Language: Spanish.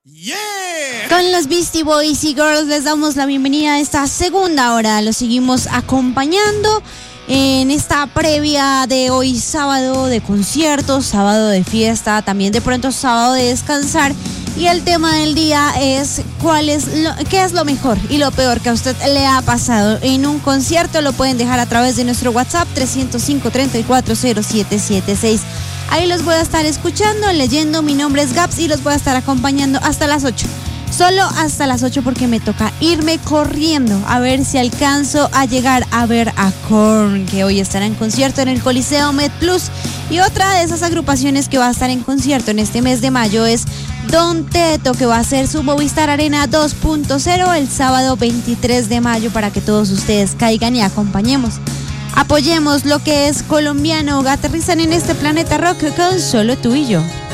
Con los Beastie Boys y Girls les damos la bienvenida a esta segunda hora. Los seguimos acompañando en esta previa de hoy, sábado de conciertos, sábado de fiesta, también de pronto sábado de descansar. Y el tema del día es qué es lo mejor y lo peor que a usted le ha pasado en un concierto. Lo pueden dejar a través de nuestro WhatsApp 305-340776. Ahí los voy a estar escuchando, leyendo. Mi nombre es Gaps y los voy a estar acompañando hasta las 8. Solo hasta las 8 porque me toca irme corriendo a ver si alcanzo a llegar a ver a Korn, que hoy estará en concierto en el Coliseo MedPlus. Y otra de esas agrupaciones que va a estar en concierto en este mes de mayo es Don Teto, que va a hacer su Movistar Arena 2.0 el sábado 23 de mayo para que todos ustedes caigan y acompañemos. Apoyemos lo que es colombiano. Aterrizan en este planeta rock con Solo Tú y Yo.